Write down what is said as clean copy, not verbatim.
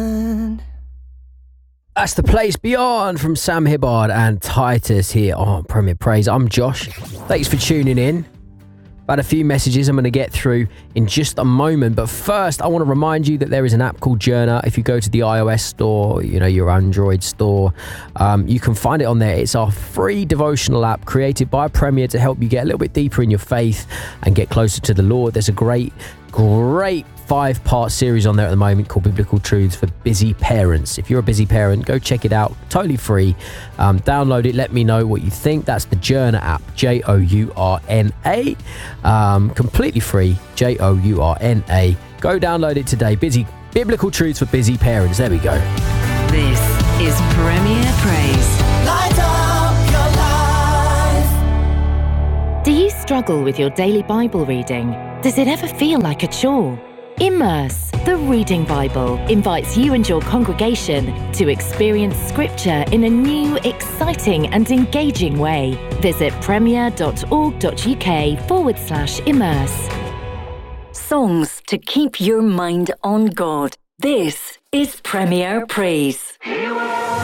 That's The Place Beyond from Sam Hibbard and Titus here on Premier Praise. I'm Josh. Thanks for tuning in. About a few messages I'm going to get through in just a moment. But first, I want to remind you that there is an app called Journa. If you go to the iOS store, your Android store, you can find it on there. It's our free devotional app created by Premier to help you get a little bit deeper in your faith and get closer to the Lord. There's a great 5-part series on there at the moment called Biblical Truths for Busy Parents. If you're a busy parent, go check it out. Totally free. Download it. Let me know what you think. That's the Journa app. Journa. Completely free. Journa. Go download it today. Biblical Truths for Busy Parents. There we go. This is Premier Praise. Light up your life. Do you struggle with your daily Bible reading? Does it ever feel like a chore? Immerse, the Reading Bible, invites you and your congregation to experience Scripture in a new, exciting and engaging way. Visit premier.org.uk/immerse. Songs to keep your mind on God. This is Premier Praise.